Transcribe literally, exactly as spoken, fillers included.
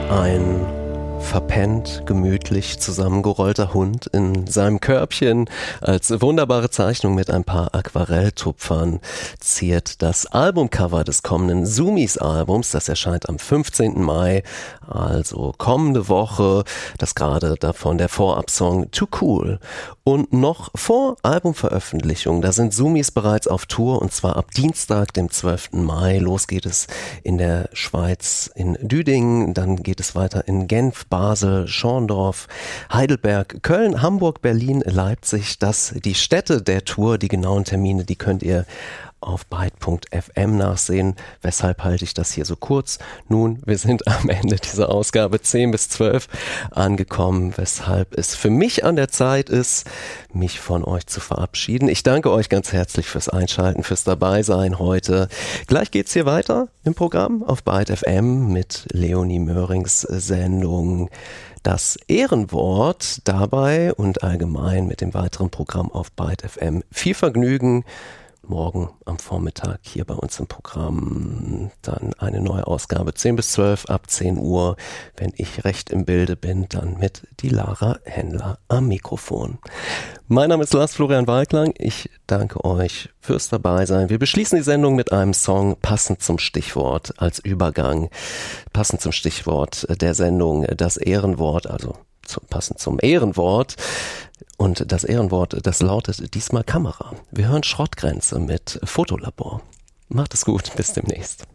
Ein verpennt, gemütlich zusammengerollter Hund in seinem Körbchen als wunderbare Zeichnung mit ein paar Aquarelltupfern ziert das Albumcover des kommenden Sumis-Albums. Das erscheint am fünfzehnten Mai, also kommende Woche. Das gerade davon der Vorabsong Too Cool. Und noch vor Albumveröffentlichung, da sind Sumis bereits auf Tour, und zwar ab Dienstag, dem zwölften Mai. Los geht es in der Schweiz in Düdingen, dann geht es weiter in Genf, Basel, Schorndorf, Heidelberg, Köln, Hamburg, Berlin, Leipzig. Das die Städte der Tour. Die genauen Termine, die könnt ihr auf byte punkt f m nachsehen. Weshalb halte ich das hier so kurz? Nun, wir sind am Ende dieser Ausgabe zehn bis zwölf angekommen, weshalb es für mich an der Zeit ist, mich von euch zu verabschieden. Ich danke euch ganz herzlich fürs Einschalten, fürs Dabeisein heute. Gleich geht's hier weiter im Programm auf byte punkt f m mit Leonie Möhrings Sendung Das Ehrenwort. Dabei und allgemein mit dem weiteren Programm auf byte punkt f m. Viel Vergnügen. Morgen am Vormittag hier bei uns im Programm dann eine neue Ausgabe zehn bis zwölf ab zehn Uhr. Wenn ich recht im Bilde bin, dann mit die Lara Händler am Mikrofon. Mein Name ist Lars Florian Walklang. Ich danke euch fürs Dabeisein. Wir beschließen die Sendung mit einem Song passend zum Stichwort als Übergang. Passend zum Stichwort der Sendung das Ehrenwort, also zu, passend zum Ehrenwort. Und das Ehrenwort, das lautet diesmal Kamera. Wir hören Schrottgrenze mit Fotolabor. Macht es gut, bis demnächst.